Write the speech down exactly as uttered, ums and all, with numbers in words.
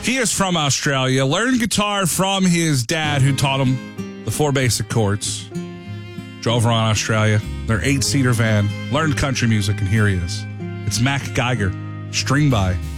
He is from Australia, learned guitar from his dad who taught him the four basic chords. Drove around Australia, their eight-seater van, learned country music, and here he is. It's Mac Geiger, string by